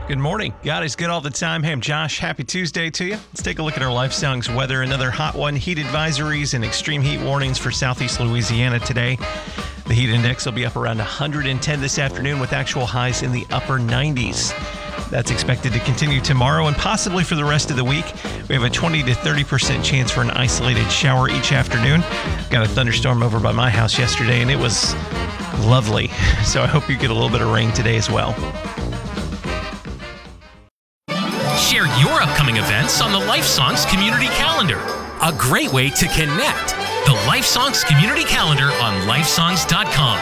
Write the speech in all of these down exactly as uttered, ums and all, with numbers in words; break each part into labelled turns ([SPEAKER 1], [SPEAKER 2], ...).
[SPEAKER 1] Good morning. God is good all the time. Hey, I'm Josh. Happy Tuesday to you. Let's take a look at our Life Songs weather. Another hot one. Heat advisories and extreme heat warnings for southeast Louisiana today. The heat index will be up around one hundred ten this afternoon with actual highs in the upper nineties. That's expected to continue tomorrow and possibly for the rest of the week. We have a twenty to thirty percent chance for an isolated shower each afternoon. Got a thunderstorm over by my house yesterday and it was lovely. So I hope you get a little bit of rain today as well.
[SPEAKER 2] Share your upcoming events on the Life Songs Community Calendar. A great way to connect. The Life Songs Community Calendar on life songs dot com.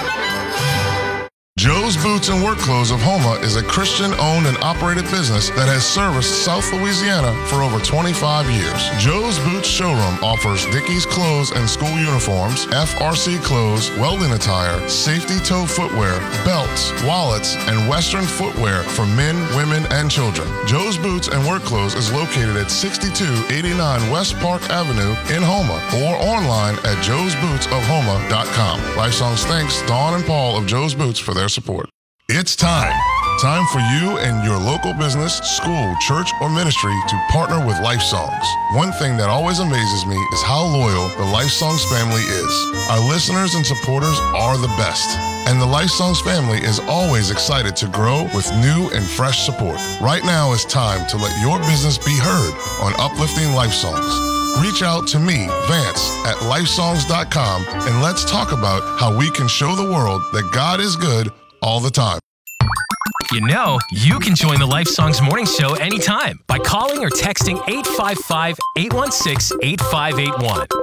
[SPEAKER 3] Joe's Boots and Work Clothes of Houma is a Christian-owned and operated business that has serviced South Louisiana for over twenty-five years. Joe's Boots Showroom offers Dickies clothes and school uniforms, F R C clothes, welding attire, safety toe footwear, belts, wallets, and Western footwear for men, women, and children. Joe's Boots and Work Clothes is located at sixty-two eighty-nine West Park Avenue in Houma or online at joes boots of houma dot com. Life Songs thanks Dawn and Paul of Joe's Boots for their support. It's time. Time for you and your local business, school, church, or ministry to partner with Life Songs. One thing that always amazes me is how loyal the Life Songs family is. Our listeners and supporters are the best. And the Life Songs family is always excited to grow with new and fresh support. Right now is time to let your business be heard on Uplifting Life Songs. Reach out to me, Vance, at life songs dot com, and let's talk about how we can show the world that God is good all the time.
[SPEAKER 2] You know, you can join the Life Songs Morning Show anytime by calling or texting eight five five, eight one six, eight five eight one.